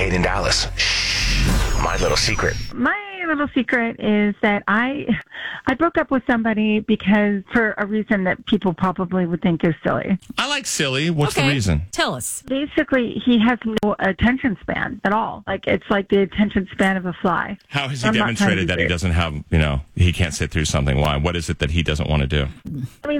Kate in Dallas. My little secret. My little secret is that I broke up with somebody because for a reason that people probably would think is silly. I like silly. What's the reason? Tell us. Basically, he has no attention span at all. Like, it's like the attention span of a fly. How has he I'm not trying to demonstrated be that he weird. doesn't have, he can't sit through something? Why? What is it that he doesn't want to do? I mean,